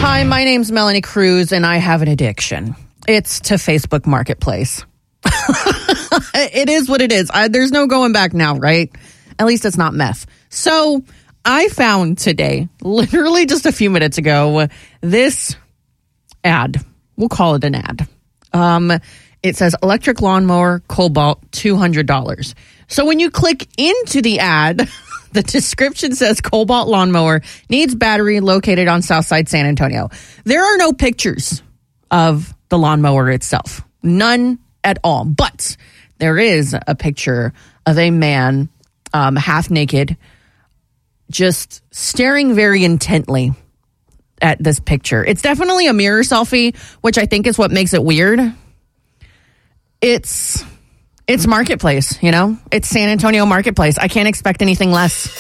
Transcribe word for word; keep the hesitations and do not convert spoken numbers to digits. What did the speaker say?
Hi, my name's Melanie Cruz, and I have an addiction. It's to Facebook Marketplace. It is what it is. I, there's no going back now, right? At least it's not meth. So I found today, literally just a few minutes ago, this ad. We'll call it an ad. Um, it says electric lawnmower, Cobalt, two hundred dollars. So when you click into the ad, the description says Cobalt lawnmower needs battery located on Southside San Antonio. There are no pictures of the lawnmower itself. None at all. But there is a picture of a man, um, half naked, just staring very intently at this picture. It's definitely a mirror selfie, which I think is what makes it weird. It's it's Marketplace, you know? It's San Antonio Marketplace. I can't expect anything less.